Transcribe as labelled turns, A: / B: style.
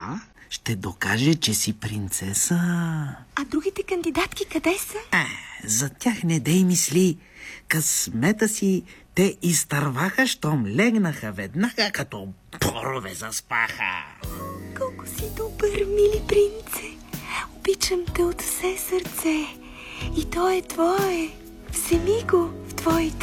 A: ще докаже, че си принцеса.
B: А другите кандидатки къде са?
A: За тях не дей мисли. Късмета си те изтърваха, щом легнаха веднага, като борове заспаха.
B: Колко си добър, мили принце. Обичам те от все сърце. И то е твое. Вземи го в твоите